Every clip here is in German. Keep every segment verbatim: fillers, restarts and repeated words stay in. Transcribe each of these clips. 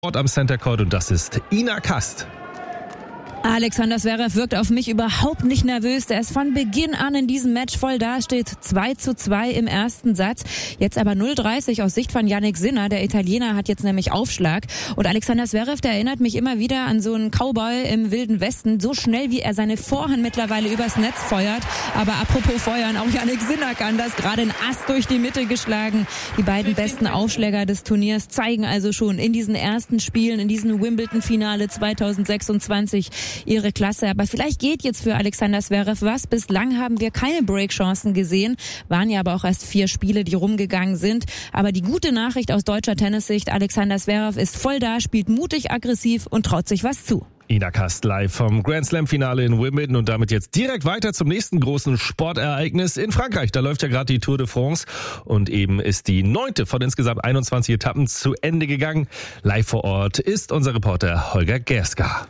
Ort am Center Court und das ist Ina Kast. Alexander Zverev wirkt auf mich überhaupt nicht nervös. Der ist von Beginn an in diesem Match voll da, steht zwei zu zwei im ersten Satz. Jetzt aber null dreißig aus Sicht von Jannik Sinner. Der Italiener hat jetzt nämlich Aufschlag. Und Alexander Zverev, der erinnert mich immer wieder an so einen Cowboy im Wilden Westen. So schnell, wie er seine Vorhand mittlerweile übers Netz feuert. Aber apropos Feuern, auch Jannik Sinner kann das. Gerade ein Ast durch die Mitte geschlagen. Die beiden besten Aufschläger des Turniers zeigen also schon in diesen ersten Spielen, in diesem Wimbledon-Finale zweitausendsechsundzwanzig ihre Klasse. Aber vielleicht geht jetzt für Alexander Zverev was. Bislang haben wir keine Breakchancen gesehen. Waren ja aber auch erst vier Spiele, die rumgegangen sind. Aber die gute Nachricht aus deutscher Tennissicht, Alexander Zverev ist voll da, spielt mutig, aggressiv und traut sich was zu. Ina Kast live vom Grand Slam Finale in Wimbledon und damit jetzt direkt weiter zum nächsten großen Sportereignis in Frankreich. Da läuft ja gerade die Tour de France und eben ist die neunte von insgesamt einundzwanzig Etappen zu Ende gegangen. Live vor Ort ist unser Reporter Holger Gerska.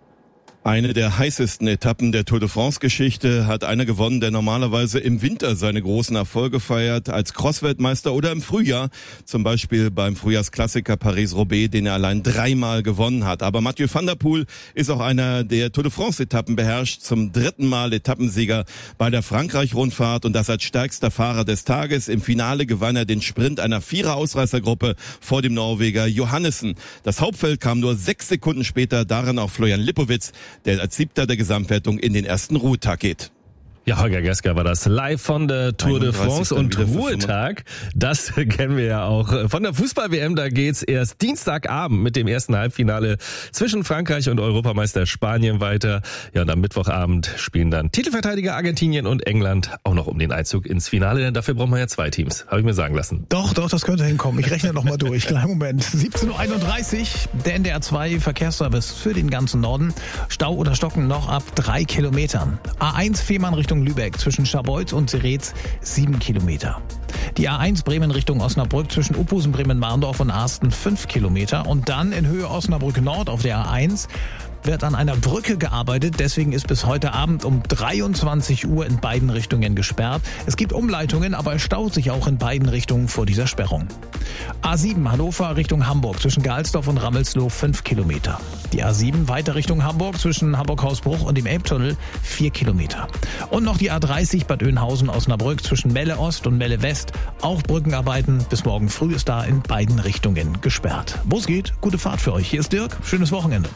Eine der heißesten Etappen der Tour de France-Geschichte hat einer gewonnen, der normalerweise im Winter seine großen Erfolge feiert, als Cross-Weltmeister oder im Frühjahr, zum Beispiel beim Frühjahrsklassiker Paris-Roubaix, den er allein dreimal gewonnen hat. Aber Mathieu van der Poel ist auch einer, der Tour de France-Etappen beherrscht, zum dritten Mal Etappensieger bei der Frankreich-Rundfahrt und das als stärkster Fahrer des Tages. Im Finale gewann er den Sprint einer Vierer-Ausreißergruppe vor dem Norweger Johannessen. Das Hauptfeld kam nur sechs Sekunden später, darin auch Florian Lipowitz, der als Siebter der Gesamtwertung in den ersten Ruhetag geht. Ja, Holger Gerska war das live von der Tour de France und Ruhetag, das kennen wir ja auch von der Fußball-W M, da geht's erst Dienstagabend mit dem ersten Halbfinale zwischen Frankreich und Europameister Spanien weiter. Ja, und am Mittwochabend spielen dann Titelverteidiger Argentinien und England auch noch um den Einzug ins Finale, denn dafür braucht man ja zwei Teams, habe ich mir sagen lassen. Doch, doch, das könnte hinkommen. Ich rechne noch mal durch. Kleinen Moment. siebzehn Uhr einunddreißig, der N D R zwei Verkehrsservice für den ganzen Norden. Stau oder Stocken noch ab drei Kilometern. A eins Fehmarn Richtung Lübeck zwischen Scharbeutz und Seretz sieben Kilometer. Die A eins Bremen Richtung Osnabrück zwischen Uphusen, Bremen-Marndorf und Arsten fünf Kilometer. Und dann in Höhe Osnabrück Nord auf der A eins wird an einer Brücke gearbeitet. Deswegen ist bis heute Abend um dreiundzwanzig Uhr in beiden Richtungen gesperrt. Es gibt Umleitungen, aber es staut sich auch in beiden Richtungen vor dieser Sperrung. A sieben Hannover Richtung Hamburg zwischen Galsdorf und Rammelsloh fünf Kilometer. Die A sieben weiter Richtung Hamburg zwischen Hamburg-Hausbruch und dem Elbtunnel vier Kilometer. Und noch die A dreißig Bad Oeynhausen-Osnabrück zwischen Melle Ost und Melle West. Auch Brückenarbeiten. Bis morgen früh ist da in beiden Richtungen gesperrt. Wo es geht, gute Fahrt für euch. Hier ist Dirk. Schönes Wochenende.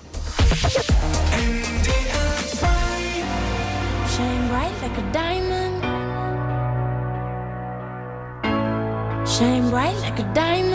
Shine bright like a diamond. Shine bright like a diamond.